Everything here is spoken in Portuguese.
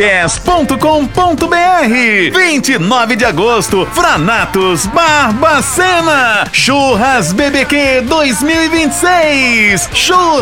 29 de agosto, Franatos Barbacena. Churras BBQ 2026. Churras